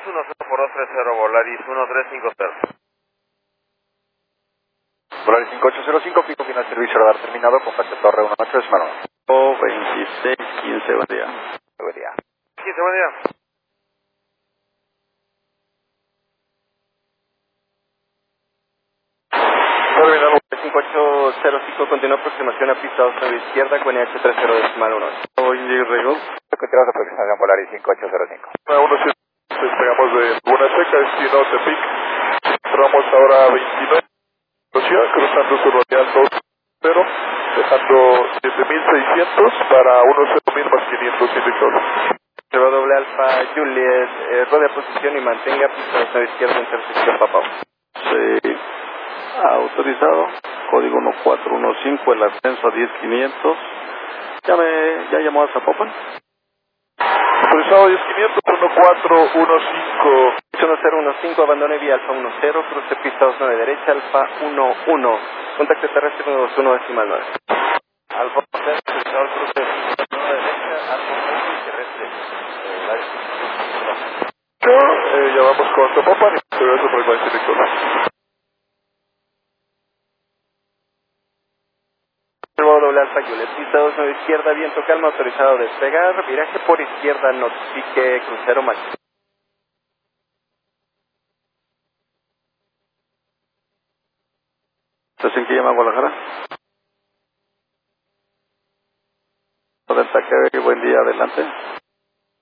10 por 230, Volaris 1350. Volaris 5805, pico final servicio radar terminado, contacto Torre 18 de Smart 2615, buen día. Buen día. 15, buen día. Terminal 5805, continúa aproximación a pista 2 a la izquierda con NH30 decimal 1. Oye, Rego. Continuamos aproximación Volaris 5805. Despegamos de Laguna Seca, destino Tepic. Entramos ahora a 29, cruzando su radial 20, dejando 7600 para 10.000 más 500 indicadores. Observa doble alfa Juliet, rodea posición y mantenga pista 2 a la izquierda, intersección Papau. Sí, autorizado, código 1415, el ascenso a 10500. ¿Ya llamó a Zapopan? Autorizado 10500, 1415. 1015, abandone vía alfa 10, cruce pista 29 derecha, alfa 11. Contacto terrestre 921 decimal 9. Alfa 10, autorizado cruce pista 9 derecha, alfa 1 y terrestre. Ya vamos con Zapopan y se ve su frecuencia indicador. Observa doble alfa Juliet, pista 2 a la izquierda, viento calma, autorizado despegar, viraje por izquierda, notifique crucero máximo. ¿Estás en qué llama Guadalajara? Delta, buen día, adelante.